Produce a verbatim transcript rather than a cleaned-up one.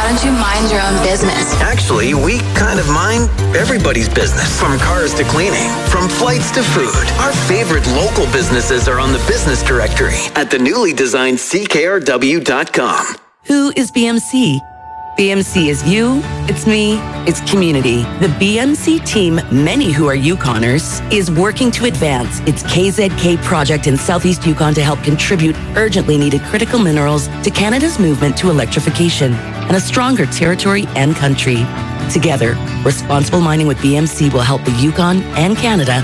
Why don't you mind your own business? Actually, we kind of mind everybody's business. From cars to cleaning, from flights to food. Our favorite local businesses are on the business directory at the newly designed C K R W dot com. Who is B M C? B M C is you, it's me, it's community. The B M C team, many who are Yukoners, is working to advance its K Z K project in Southeast Yukon to help contribute urgently needed critical minerals to Canada's movement to electrification and a stronger territory and country. Together, responsible mining with B M C will help the Yukon and Canada